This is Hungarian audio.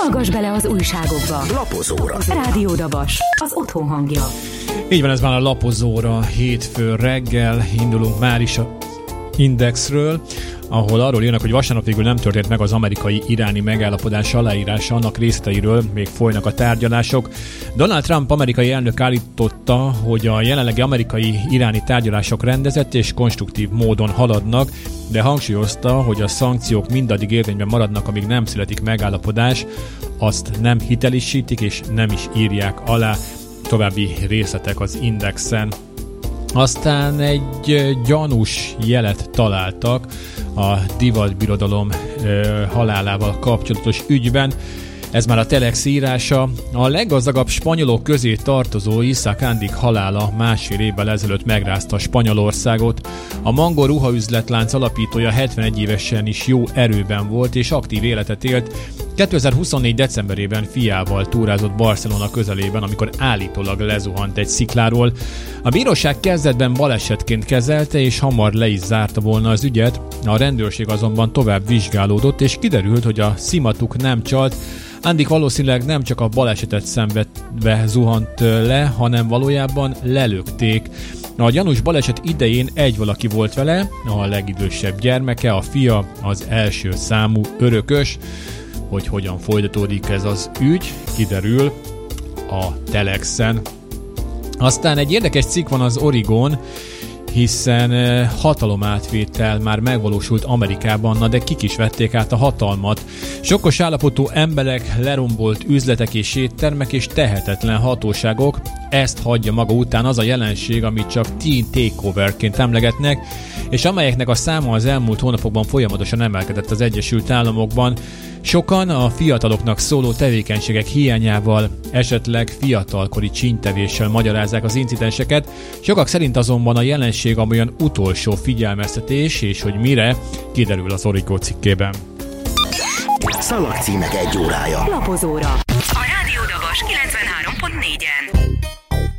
Hallgass bele az újságokba. Lapozóra. Rádió Dabas, az otthon hangja. Így van, ez már a Lapozóra, hétfő reggel indulunk már is a Indexről, ahol arról írnak, hogy vasárnap végül nem történt meg az amerikai-iráni megállapodás aláírása, annak részleteiről még folynak a tárgyalások. Donald Trump amerikai elnök állította, hogy a jelenlegi amerikai-iráni tárgyalások rendezett és konstruktív módon haladnak, de hangsúlyozta, hogy a szankciók mindaddig érvényben maradnak, amíg nem születik megállapodás, azt nem hitelisítik és nem is írják alá. További részletek az Indexen. Aztán egy gyanús jelet találtak a divatbirodalom halálával kapcsolatos ügyben. Ez már a Telex írása. A leggazdagabb spanyolok közé tartozó Isaac Andic halála másfél évvel ezelőtt megrázta Spanyolországot. A Mango ruhaüzletlánc alapítója 71 évesen is jó erőben volt és aktív életet élt. 2024. decemberében fiával túrázott Barcelona közelében, amikor állítólag lezuhant egy szikláról. A bíróság kezdetben balesetként kezelte, és hamar le is zárta volna az ügyet. A rendőrség azonban tovább vizsgálódott, és kiderült, hogy a szimatuk nem csalt. Andic valószínűleg nem csak a balesetet szenvedve zuhant le, hanem valójában lelökték. A gyanús baleset idején egy valaki volt vele, a legidősebb gyermeke, a fia, az első számú örökös. Hogy hogyan folytatódik ez az ügy, kiderül a Telexen. Aztán egy érdekes cikk van az Origon, hiszen hatalomátvétel már megvalósult Amerikában, na de kik is vették át a hatalmat. Sokkos állapotú emberek, lerombolt üzletek és éttermek és tehetetlen hatóságok, ezt hagyja maga után az a jelenség, amit csak teen takeoverként emlegetnek, és amelyeknek a száma az elmúlt hónapokban folyamatosan emelkedett az Egyesült Államokban. Sokan a fiataloknak szóló tevékenységek hiányával, esetleg fiatalkori csíntevéssel magyarázzák az incidenseket, sokak szerint azonban a jelenség amolyan utolsó figyelmeztetés, és hogy mire, kiderül az Origó cikkében. Szalagcímek egy órája. Lapozóra. A Rádió Dabas 93.4-en.